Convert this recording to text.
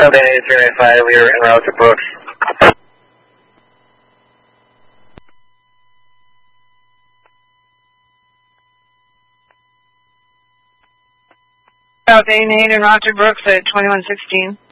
South Dane 8395, we are en route to Brooks. South Dane 8 en route to Brooks at 2116.